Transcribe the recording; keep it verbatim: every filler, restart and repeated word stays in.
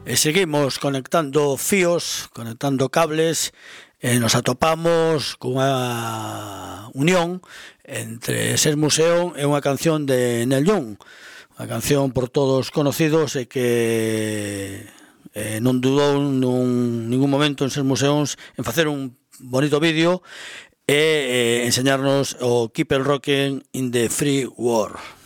E seguimos conectando fíos, conectando cables, e nos atopamos cunha unión entre Ses Museum e unha canción de Neil Young, unha canción por todos conocidos e que eh, non dudou nun ningún momento en Ses Museums en facer un bonito vídeo e eh, enseñarnos o Keep el Rockin' in the Free World.